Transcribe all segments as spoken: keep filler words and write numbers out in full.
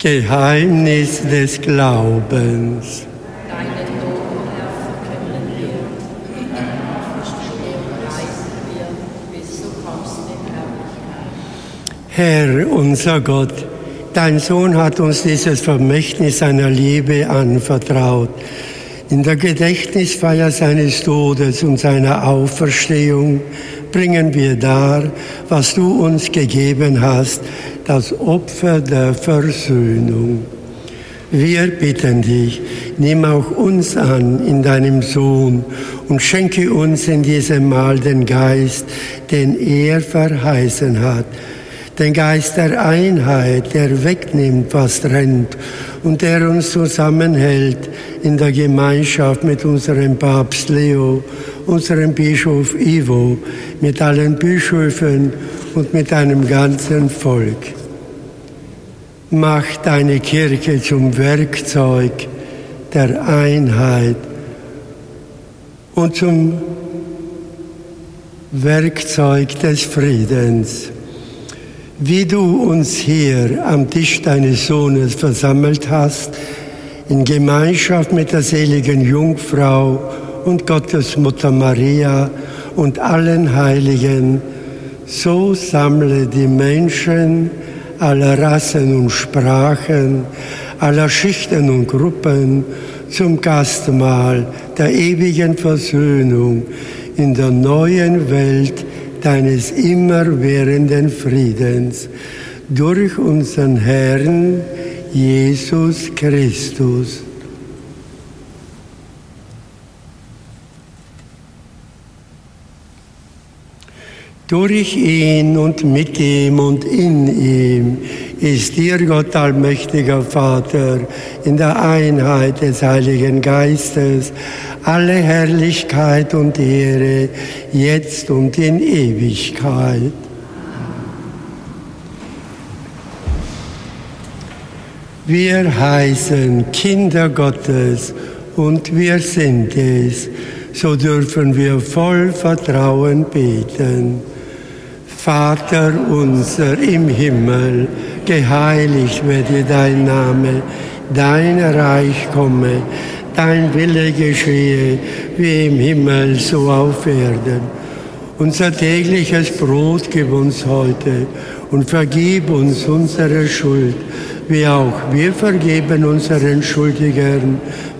Geheimnis des Glaubens. Deinen Tod, Herr, verkünden wir, deine Auferstehung preisen wir, bis du kommst in Herrlichkeit. Herr, unser Gott, dein Sohn hat uns dieses Vermächtnis seiner Liebe anvertraut. In der Gedächtnisfeier seines Todes und seiner Auferstehung bringen wir dar, was du uns gegeben hast, das Opfer der Versöhnung. Wir bitten dich, nimm auch uns an in deinem Sohn und schenke uns in diesem Mahl den Geist, den er verheißen hat. Den Geist der Einheit, der wegnimmt, was trennt und der uns zusammenhält in der Gemeinschaft mit unserem Papst Leo, unserem Bischof Ivo, mit allen Bischöfen und mit einem ganzen Volk. Mach deine Kirche zum Werkzeug der Einheit und zum Werkzeug des Friedens. Wie du uns hier am Tisch deines Sohnes versammelt hast, in Gemeinschaft mit der seligen Jungfrau und Gottesmutter Maria und allen Heiligen, so sammle die Menschen aller Rassen und Sprachen, aller Schichten und Gruppen zum Gastmahl der ewigen Versöhnung in der neuen Welt deines immerwährenden Friedens durch unseren Herrn Jesus Christus. Durch ihn und mit ihm und in ihm ist dir, Gott allmächtiger Vater, in der Einheit des Heiligen Geistes alle Herrlichkeit und Ehre, jetzt und in Ewigkeit. Wir heißen Kinder Gottes und wir sind es, so dürfen wir voll Vertrauen beten. Vater unser im Himmel, geheiligt werde dein Name, dein Reich komme, dein Wille geschehe, wie im Himmel, so auf Erden. Unser tägliches Brot gib uns heute und vergib uns unsere Schuld, wie auch wir vergeben unseren Schuldigern.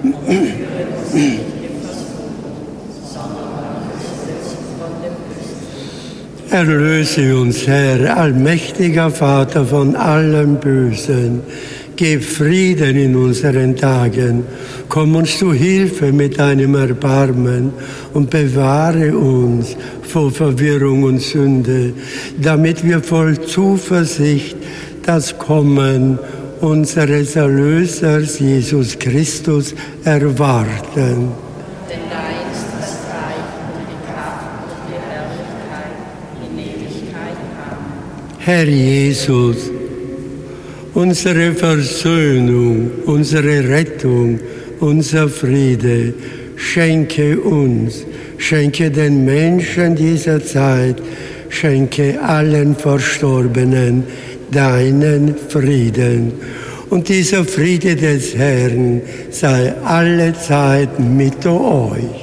Erlöse uns, Herr, allmächtiger Vater, von allem Bösen. Gib Frieden in unseren Tagen. Komm uns zu Hilfe mit deinem Erbarmen und bewahre uns vor Verwirrung und Sünde, damit wir voll Zuversicht das Kommen unseres Erlösers Jesus Christus erwarten. Denn dein ist das Reich und die Kraft und die Herrlichkeit in Ewigkeit. Amen. Herr Jesus, unsere Versöhnung, unsere Rettung, unser Friede, schenke uns, schenke den Menschen dieser Zeit, schenke allen Verstorbenen deinen Frieden. Und dieser Friede des Herrn sei alle Zeit mit euch.